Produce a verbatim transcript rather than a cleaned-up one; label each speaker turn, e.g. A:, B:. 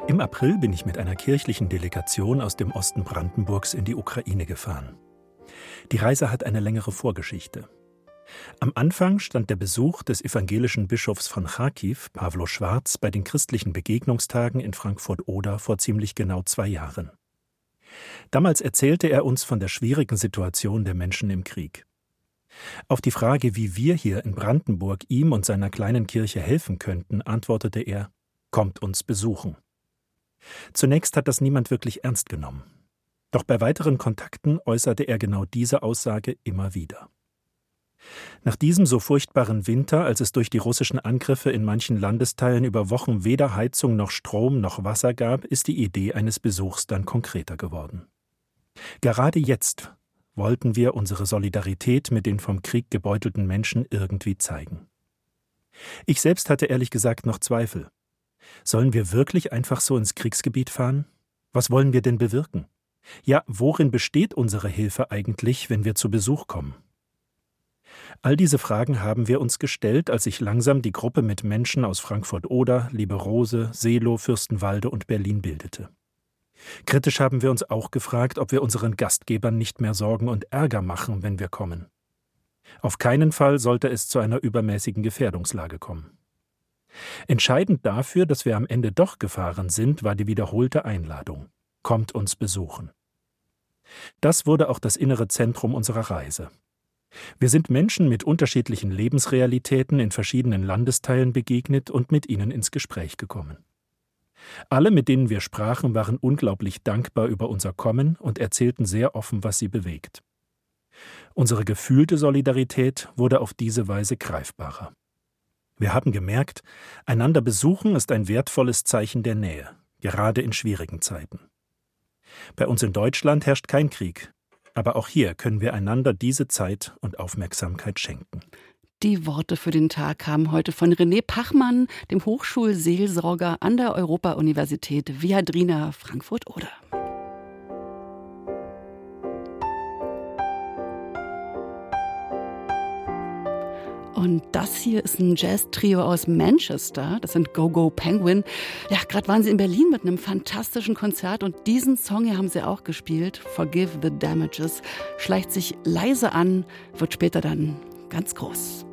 A: Im April bin ich mit einer kirchlichen Delegation aus dem Osten Brandenburgs in die Ukraine gefahren. Die Reise hat eine längere Vorgeschichte. Am Anfang stand der Besuch des evangelischen Bischofs von Charkiw, Pawlo Schwarz, bei den christlichen Begegnungstagen in Frankfurt-Oder vor ziemlich genau zwei Jahren. Damals erzählte er uns von der schwierigen Situation der Menschen im Krieg. Auf die Frage, wie wir hier in Brandenburg ihm und seiner kleinen Kirche helfen könnten, antwortete er: Kommt uns besuchen. Zunächst hat das niemand wirklich ernst genommen. Doch bei weiteren Kontakten äußerte er genau diese Aussage immer wieder. Nach diesem so furchtbaren Winter, als es durch die russischen Angriffe in manchen Landesteilen über Wochen weder Heizung noch Strom noch Wasser gab, ist die Idee eines Besuchs dann konkreter geworden. Gerade jetzt wollten wir unsere Solidarität mit den vom Krieg gebeutelten Menschen irgendwie zeigen. Ich selbst hatte ehrlich gesagt noch Zweifel. Sollen wir wirklich einfach so ins Kriegsgebiet fahren? Was wollen wir denn bewirken? Ja, worin besteht unsere Hilfe eigentlich, wenn wir zu Besuch kommen? All diese Fragen haben wir uns gestellt, als sich langsam die Gruppe mit Menschen aus Frankfurt-Oder, Lieberose, Seelow, Fürstenwalde und Berlin bildete. Kritisch haben wir uns auch gefragt, ob wir unseren Gastgebern nicht mehr Sorgen und Ärger machen, wenn wir kommen. Auf keinen Fall sollte es zu einer übermäßigen Gefährdungslage kommen. Entscheidend dafür, dass wir am Ende doch gefahren sind, war die wiederholte Einladung: Kommt uns besuchen. Das wurde auch das innere Zentrum unserer Reise. Wir sind Menschen mit unterschiedlichen Lebensrealitäten in verschiedenen Landesteilen begegnet und mit ihnen ins Gespräch gekommen. Alle, mit denen wir sprachen, waren unglaublich dankbar über unser Kommen und erzählten sehr offen, was sie bewegt. Unsere gefühlte Solidarität wurde auf diese Weise greifbarer. Wir haben gemerkt, einander besuchen ist ein wertvolles Zeichen der Nähe, gerade in schwierigen Zeiten. Bei uns in Deutschland herrscht kein Krieg. Aber auch hier können wir einander diese Zeit und Aufmerksamkeit schenken.
B: Die Worte für den Tag kamen heute von René Pachmann, dem Hochschulseelsorger an der Europa-Universität Viadrina Frankfurt-Oder. Und das hier ist ein Jazz-Trio aus Manchester. Das sind Go-Go Penguin. Ja, gerade waren sie in Berlin mit einem fantastischen Konzert und diesen Song hier haben sie auch gespielt. Forgive the Damages. Schleicht sich leise an, wird später dann ganz groß.